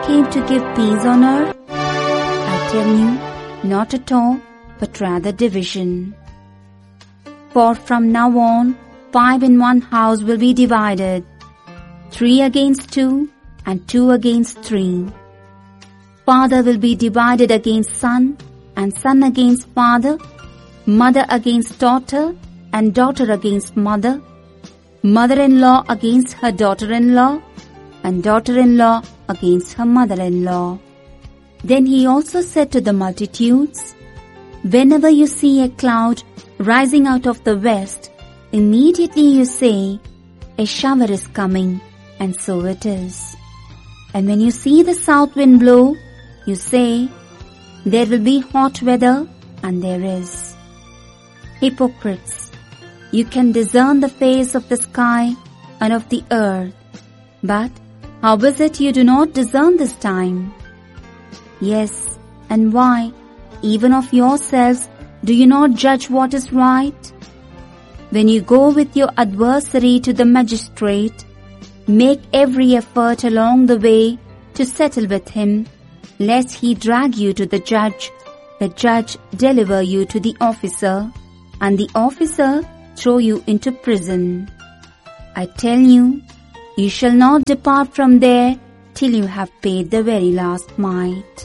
came to give peace on earth? I tell you, not at all, but rather division. For from now on, 5 in one house will be divided, 3 against 2, and 2 against 3. Father will be divided against son, and son against father, mother against daughter, and daughter against mother, mother-in-law against her daughter-in-law, and daughter-in-law against her mother-in-law. Then he also said to the multitudes, whenever you see a cloud rising out of the west, immediately you say, a shower is coming, and so it is. And when you see the south wind blow, you say, there will be hot weather, and there is. Hypocrites, you can discern the face of the sky and of the earth, but how is it you do not discern this time? Yes, and why, even of yourselves, do you not judge what is right? When you go with your adversary to the magistrate, make every effort along the way to settle with him, lest he drag you to the judge deliver you to the officer, and the officer throw you into prison. I tell you, you shall not depart from there till you have paid the very last mite.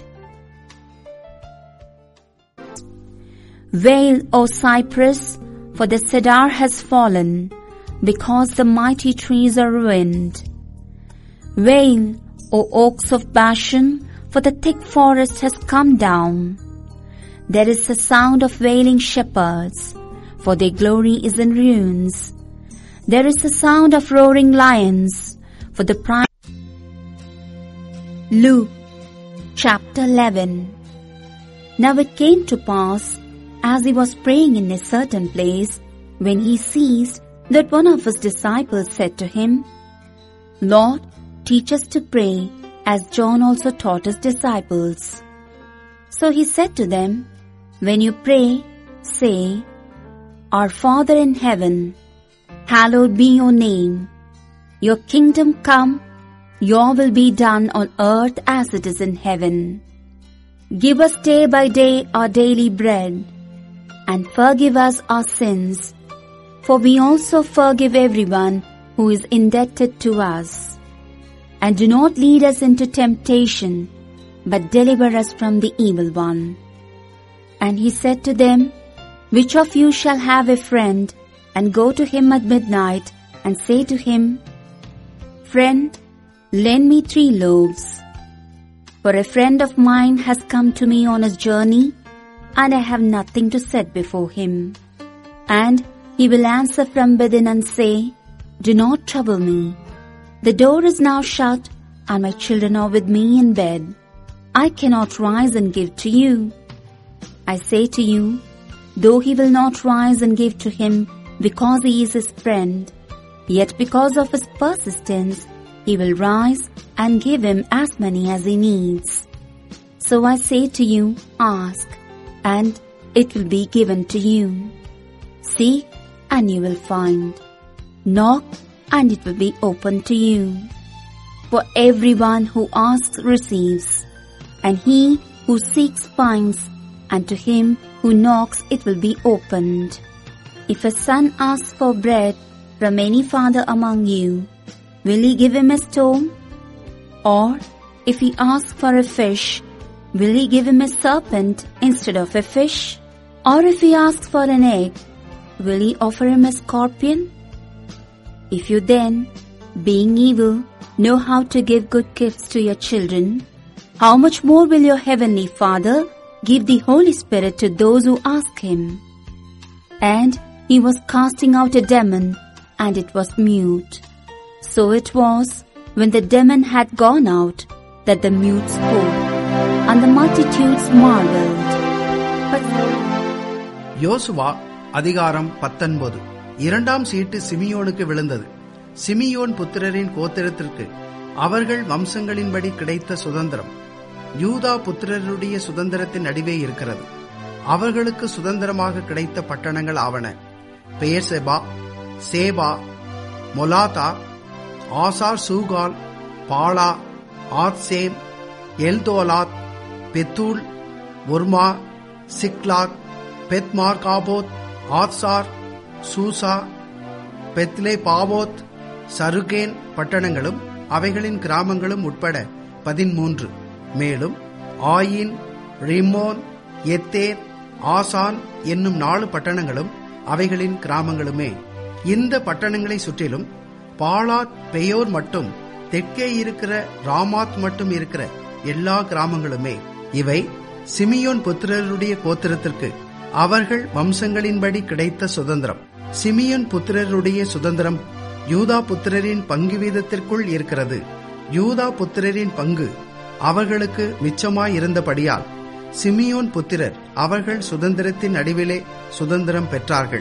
Wail, O cypress, for the cedar has fallen, because the mighty trees are ruined. Wail, O oaks of Bashan, for the thick forest has come down. There is the sound of wailing shepherds, for their glory is in ruins. There is the sound of roaring lions, for the pride. Luke chapter 11. Now it came to pass, as he was praying in a certain place, when he ceased, that one of his disciples said to him, Lord, teach us to pray, as John also taught his disciples. So he said to them, when you pray, say, Our Father in heaven, hallowed be your name. Your kingdom come, your will be done on earth as it is in heaven. Give us day by day our daily bread, and forgive us our sins, for we also forgive everyone who is indebted to us. And do not lead us into temptation, but deliver us from the evil one. And he said to them, Which of you shall have a friend, and go to him at midnight, and say to him, Friend, lend me 3 loaves. For a friend of mine has come to me on his journey, and I have nothing to set before him. And he will answer from within and say, Do not trouble me. The door is now shut, and my children are with me in bed. I cannot rise and give to you. I say to you, though he will not rise and give to him because he is his friend, yet because of his persistence, he will rise and give him as many as he needs. So I say to you, ask, and it will be given to you. Seek, and you will find. Knock, and it will be opened to you. For everyone who asks receives, and he who seeks finds, and to him who knocks it will be opened. If a son asks for bread from any father among you, will he give him a stone? Or if he asks for a fish, will he give him a serpent instead of a fish? Or if he asks for an egg, will he offer him a scorpion? If you then, being evil, know how to give good gifts to your children, how much more will your heavenly Father give the Holy Spirit to those who ask him? And he was casting out a demon, and it was mute. So it was, when the demon had gone out, that the mute spoke, and the multitudes marveled. யோசுவா அதிகாரம் 19. 2ஆம் சீட்டு சிமியோனுக்கு விழுந்தது. Simeon புத்திரரின் கோத்திரத்திற்கு அவர்கள் வம்சங்களின்படி கிடைத்த சுதந்திரம் யூதா புத்திரருடைய சுதந்திரத்தின் நடுவே இருக்கிறது. அவர்களுக்கு சுதந்திரமாக கிடைத்த பட்டணங்கள் ஆவன: பெயர்செபா, சேபா, மொலாதா, ஆசார் சூகால், பாலா, ஆத்சேம், எல்தோலாத், பெத்தூல், ஒர்மா, சிக்லாக், பெத்மார்காபோத், ஆத்சார், சூசா, பெத்லே பாவோத், சருகேன் பட்டணங்களும் அவைகளின் கிராமங்களும் உட்பட 13. மேலும் ஆயின், ரிம்மோன், எத்தேர், ஆசான் என்னும் 4 பட்டணங்களும் அவைகளின் கிராமங்களுமே. இந்த பட்டணங்களை சுற்றிலும் பாலாத், பெயோர் மட்டும் தெற்கே இருக்கிற ராமாத் மட்டும் இருக்கிற எல்லா கிராமங்களுமே. இவை சிமியோன் புத்திரருடைய கோத்திரத்திற்கு அவர்கள் வம்சங்களின்படி கிடைத்த சுதந்திரம். சிமியோன் புத்திரருடைய சுதந்திரம் யூதா புத்திரரின் பங்கு வீதத்திற்குள் இருக்கிறது. யூதா புத்திரரின் பங்கு அவர்களுக்கு மிச்சமாயிருந்தபடியால் சிமியோன் புத்திரர் அவர்கள் சுதந்திரத்தின் நடுவிலே சுதந்திரம் பெற்றார்கள்.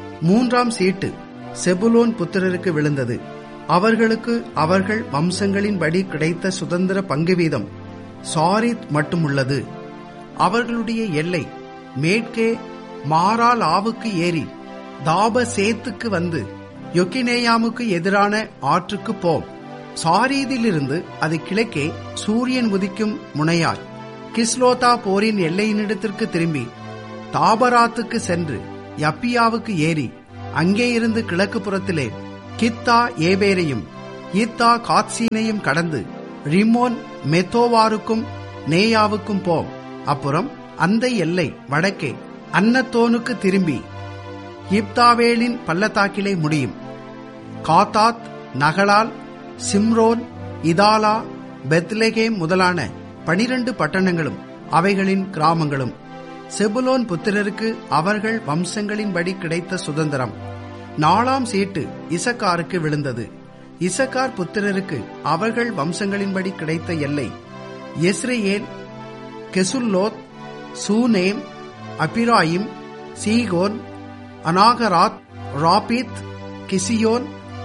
3ஆம் சீட்டு செபுலோன் புத்திரருக்கு விழுந்தது. அவர்களுக்கு அவர்கள் வம்சங்களின்படி கிடைத்த சுதந்திர பங்கு வீதம் சாரித் மட்டும் உள்ளது. அவர்களுடைய எல்லை மேற்கே மாரால் ஆவுக்கு ஏறி தாபசேத்துக்கு வந்து யொக்கினேயாமுக்கு எதிரான ஆற்றுக்கு போம். சாரீதிலிருந்து அது கிழக்கே சூரியன் உதிக்கும் முனையாய் கிஸ்லோதா போரின் எல்லையினிடத்திற்கு திரும்பி தாபராத்துக்கு சென்று யப்பியாவுக்கு ஏறி அங்கே இருந்து கிழக்கு புறத்திலே கித்தா ஏபேரையும் ஈத்தா காத்சீனையும் கடந்து ரிமோன் மெத்தோவாருக்கும் நேயாவுக்கும் போம். அப்புறம் அந்த எல்லை வடக்கே அன்னத்தோனுக்கு திரும்பி இப்தாவேலின் பள்ளத்தாக்கிலே முடியும். காத்தாத், நகலால், சிம்ரோன், இதாலா, பெத்லெகேம் முதலான 12 பட்டணங்களும் அவைகளின் கிராமங்களும் செபுலோன் புத்திரருக்கு அவர்கள் வம்சங்களின்படி கிடைத்த சுதந்திரம். 4ஆம் சீட்டு இசக்காருக்கு விழுந்தது. இசக்கார் புத்திரருக்கு அவர்கள் வம்சங்களின்படி கிடைத்த எல்லை எஸ்ரேல், கெசுல்லோத், சூனேம், அபிராயிம், சீகோன், அனாகராத், ராபித், கிசியோன்,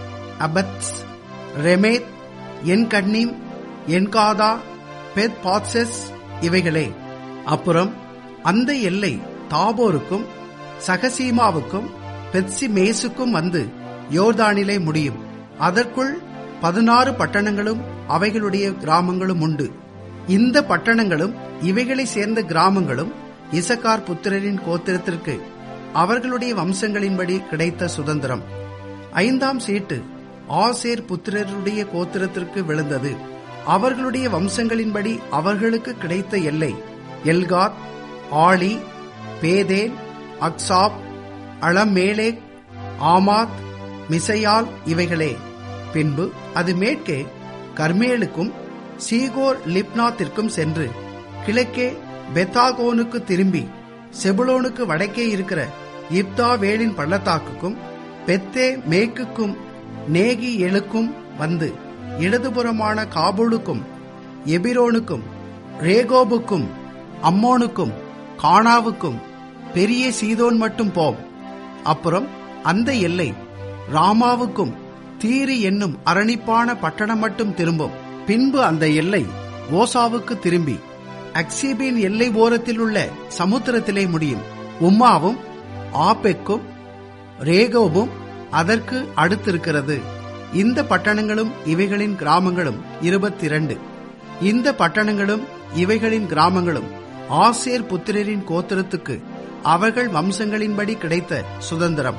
அபத்ஸ், ரெமேத், என்கன்னீம், என்காதா, பெத் பாத்செஸ் இவைகளே. அப்புறம் அந்த எல்லை தாபோருக்கும் சகசீமாவுக்கும் பெத்சிமேசுக்கும் வந்து யோர்தானிலே முடியும். அதற்குள் 16 பட்டணங்களும் அவைகளுடைய கிராமங்களும் உண்டு. இந்த பட்டணங்களும் இவைகளை சேர்ந்த கிராமங்களும் இசக்கார் புத்திரரின் கோத்திரத்திற்கு அவர்களுடைய வம்சங்களின்படி கிடைத்த சுதந்திரம். 5ஆம் சீட்டு ஆசேர் புத்திரருடைய கோத்திரத்திற்கு விழுந்தது. அவர்களுடைய வம்சங்களின்படி அவர்களுக்கு கிடைத்த எல்லை எல்காத், ஆளி, பேதேல், அக்சாப், அளமேலேக், ஆமாத், மிசையால் இவைகளே. பின்பு அது மேற்கே கர்மேலுக்கும் சீகோர் லிப்னாத்திற்கும் சென்று கிழக்கே பெத்தாகோனுக்கு திரும்பி செபுலோனுக்கு வடக்கே இருக்கிற இப்தாவேலின் பள்ளத்தாக்குக்கும் பெத்தே மேக்குக்கும் நேகி எழுக்கும் வந்து இடதுபுறமான காபூலுக்கும் எபிரோனுக்கும் ரேகோபுக்கும் அம்மோனுக்கும் கானாவுக்கும் பெரிய சீதோன் மட்டும் போம். அப்புறம் அந்த எல்லை ராமாவுக்கும் தீரி என்னும் அரணிப்பான பட்டணம் மட்டும் திரும்பும். பின்பு அந்த எல்லை ஓசாவுக்கு திரும்பி அக்சீபின் எல்லை ஓரத்தில் உள்ள சமுத்திரத்திலே முடியும். உம்மாவும் ஆப்பெக்கும் ரேகோபும் அதற்கு அடுத்திருக்கிறது. இந்த பட்டணங்களும் இவைகளின் கிராமங்களும் 22. இந்த பட்டணங்களும் இவைகளின் கிராமங்களும் ஆசேர் புத்திரரின் கோத்திரத்துக்கு அவர்கள் வம்சங்களின்படி கிடைத்த சுதந்திரம்.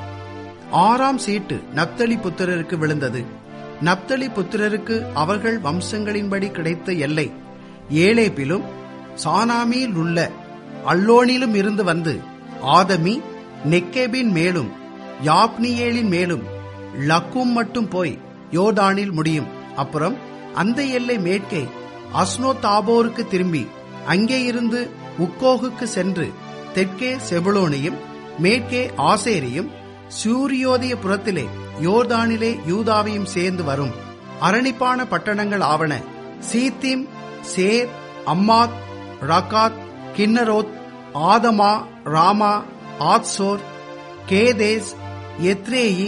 6ஆம் சீட்டு நப்தலி புத்திரருக்கு விழுந்தது. நப்தலி புத்திரருக்கு அவர்கள் வம்சங்களின்படி கிடைத்த எல்லை ஏலேப்பிலும் சானாமியில் உள்ள அல்லோனிலும் இருந்து வந்து ஆதமி, நெக்கேபின் மேலும் யாப்னியேலின் மேலும் லக்கும் மட்டும் போய் யோர்தானில் முடியும். அப்புறம் அந்த எல்லை மேற்கே அஸ்னோ தாபோருக்கு திரும்பி அங்கே இருந்து உக்கோகுக்கு சென்று தெற்கே செபுலோனையும் மேற்கே ஆசேரையும் சூரியோதய புறத்திலே யோர்தானிலே யூதாவையும் சேர்ந்து வரும். அரணிப்பான பட்டணங்கள் ஆவன சீத்திம், சேர், அம்மாத், ரகாத், கின்னரோத், ஆதமா, ராமா, ஆத்சோர், கேதேஸ், எத்ரேயி,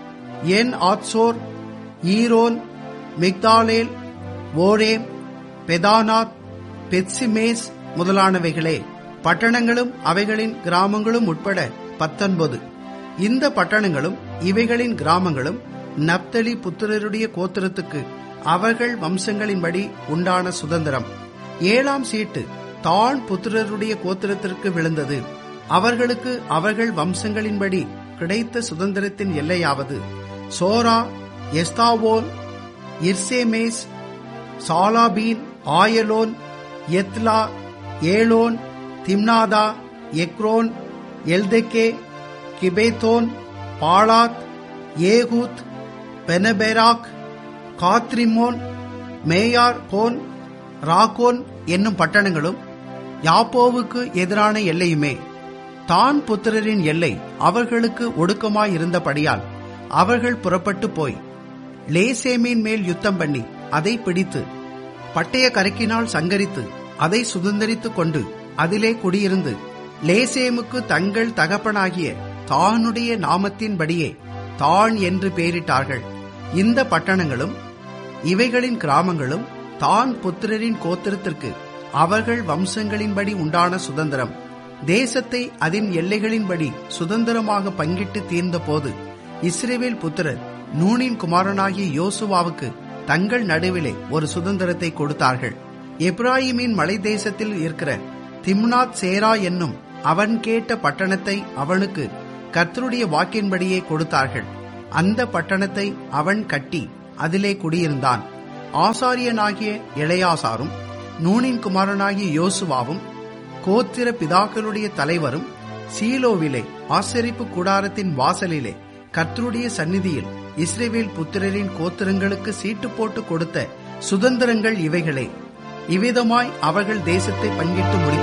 என் ஆத்சோர், ஈரோன், மிக்தாலேல், ஓரேம், பெதானாத், பெத்சிமேஸ் முதலானவைகளே. பட்டணங்களும் அவைகளின் கிராமங்களும் உட்பட 19. இந்த பட்டணங்களும் இவைகளின் கிராமங்களும் நப்தலி புத்திரருடைய கோத்திரத்துக்கு அவர்கள் வம்சங்களின்படி உண்டான சுதந்திரம். 7ஆம் சீட்டு தான் புத்திரருடைய கோத்திரத்திற்கு விழுந்தது. அவர்களுக்கு அவர்கள் வம்சங்களின்படி கிடைத்த சுதந்திரத்தின் எல்லையாவது சோரா, எஸ்தாவோல், இர்சேமேஸ், சாலாபீன், ஆயலோன், எத்லா, ஏலோன், திம்னாதா, எக்ரோன், Eltekeh, கிபேத்தோன், Baalath, Ehud, பெனபெராக், காத்ரிமோன், மேயார் cone, Rahon என்னும் பட்டணங்களும் யாப்போவுக்கு எதிரான எல்லையுமே. தான் புத்திரரின் எல்லை அவர்களுக்கு ஒடுக்கமாயிருந்தபடியால் அவர்கள் புறப்பட்டு போய் லேசேமின் மேல் யுத்தம் பண்ணி அதை பிடித்து பட்டய கரைக்கினால் சங்கரித்து அதை சுதந்தரித்துக் கொண்டு அதிலே குடியிருந்து லேசேமுக்கு தங்கள் தகப்பனாகிய தானுடைய நாமத்தின்படியே தான் என்று பெயரிட்டார்கள். இந்த பட்டணங்களும் இவைகளின் கிராமங்களும் தான் புத்திரரின் கோத்திரத்திற்கு அவர்கள் வம்சங்களின்படி உண்டான சுதந்திரம். தேசத்தை அதன் எல்லைகளின்படி சுதந்திரமாக பங்கிட்டு தீர்ந்த போது இஸ்ரவேல் புத்திரர் நூனின் குமாரனாகிய யோசுவாவுக்கு தங்கள் நடுவிலே ஒரு சுதந்திரத்தை கொடுத்தார்கள். எப்ராயிமின் மலை தேசத்தில் இருக்கிற திம்னாத் சேரா என்னும் அவன் கேட்ட பட்டணத்தை அவனுக்கு கர்த்தருடைய வாக்கின்படியே கொடுத்தார்கள். அந்த பட்டணத்தை அவன் கட்டி அதிலே குடியிருந்தான். ஆசாரியனாகிய எலெயாசாரும் நூனின் குமாரனாகிய யோசுவாவும் கோத்திர பிதாக்களுடைய தலைவரும் சீலோவிலே ஆசரிப்பு கூடாரத்தின் வாசலிலே கர்த்தருடைய சந்நிதியில் இஸ்ரவேல் புத்திரரின் கோத்திரங்களுக்கு சீட்டு போட்டு கொடுத்த சுதந்திரங்கள் இவைகளே. இவ்விதமாய் அவர்கள் தேசத்தை பங்கிட்டு முடித்தார்கள்.